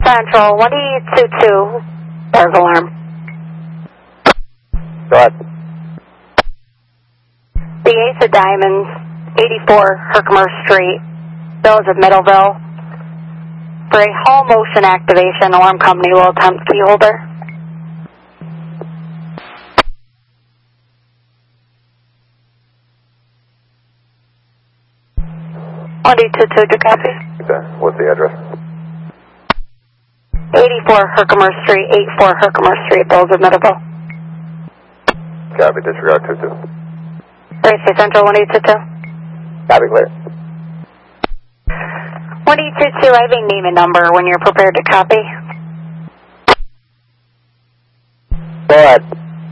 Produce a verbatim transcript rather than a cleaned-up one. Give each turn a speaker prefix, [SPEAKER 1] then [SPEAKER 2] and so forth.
[SPEAKER 1] Central, one eight two two, there's alarm.
[SPEAKER 2] Go ahead.
[SPEAKER 1] The Ace of Diamonds, eighty-four Herkimer Street, Village of Middleville. For a Hall motion activation, alarm company will attempt key holder. one eight two two, to copy.
[SPEAKER 2] Okay. What's the address?
[SPEAKER 1] eighty-four Herkimer Street, eighty-four Herkimer Street, Village of Middleville.
[SPEAKER 2] Copy, disregard two two.
[SPEAKER 1] Race Central, one eight two two.
[SPEAKER 2] Copy, clear.
[SPEAKER 1] one eight two two, I have a name and number when you're prepared to copy.
[SPEAKER 2] Go ahead.